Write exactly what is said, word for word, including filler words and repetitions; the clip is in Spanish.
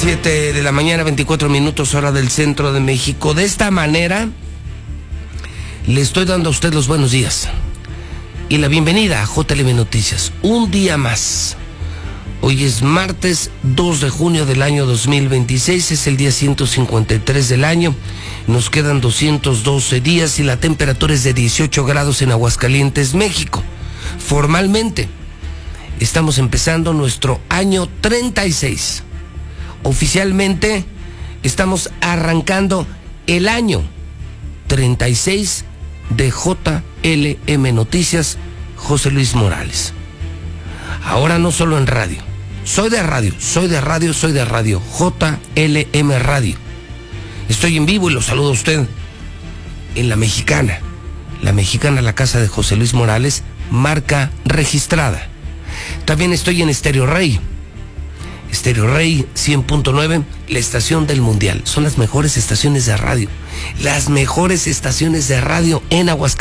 siete de la mañana, veinticuatro minutos, hora del centro de México. De esta manera, le estoy dando a usted los buenos días y la bienvenida a J L M Noticias. Un día más. Hoy es martes dos de junio del año dos mil veintiséis, es el día ciento cincuenta y tres del año. Nos quedan doscientos doce días y la temperatura es de dieciocho grados en Aguascalientes, México. Formalmente, estamos empezando nuestro año treinta y seis. Oficialmente, estamos arrancando el año treinta y seis de J L M Noticias, José Luis Morales. Ahora no solo en radio. Soy de radio, soy de radio, soy de radio. J L M Radio. Estoy en vivo y lo saludo a usted en La Mexicana. La Mexicana, la casa de José Luis Morales, marca registrada. También estoy en Estéreo Rey. Estéreo Rey cien punto nueve, la estación del Mundial. Son las mejores estaciones de radio. Las mejores estaciones de radio en Aguascalientes.